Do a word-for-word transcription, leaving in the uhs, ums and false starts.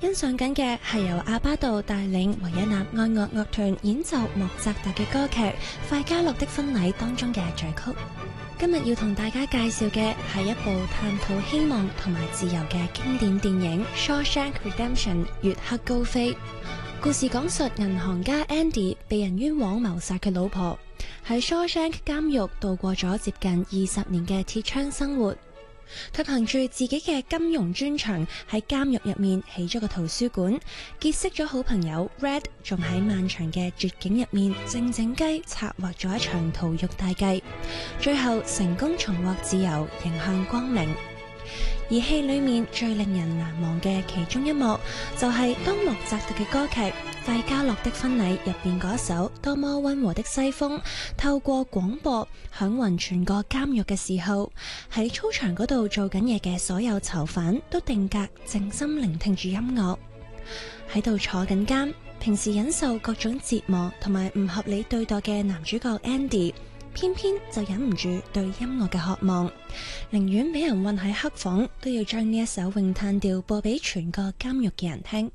欣賞緊嘅係由阿巴杜帶領維也納愛樂樂團演奏莫扎特嘅歌劇《費加洛的婚禮》當中嘅序曲。今日要同大家介紹嘅係一部探討希望同埋自由嘅經典電影《Shawshank Redemption》月黑高飛。故事講述銀行家 Andy 被人冤枉謀殺佢老婆，喺 Shawshank 監獄度過咗接近二十年嘅鐵窗生活。佢憑住自己嘅金融專長喺監獄入面起咗個圖書館，結識咗好朋友 Red， 仲喺漫長嘅絕境入面靜靜雞策劃咗一場逃獄大計，最後成功重獲自由，迎向光明。而戲裏面最令人難忘嘅其中一幕，就係、是、當莫扎特嘅歌劇《費加洛的婚禮》入邊嗰首多麼溫和的西風透過廣播響暈全個監獄嘅時候，喺操場嗰度做緊嘢嘅所有囚犯都定格靜心聆聽住音樂，喺度坐緊監，平時忍受各種折磨同埋唔合理對待嘅男主角 Andy，偏偏就忍唔住對音樂嘅渴望，寧願俾人困喺黑房，都要將呢一首詠嘆調播俾全個監獄嘅人聽。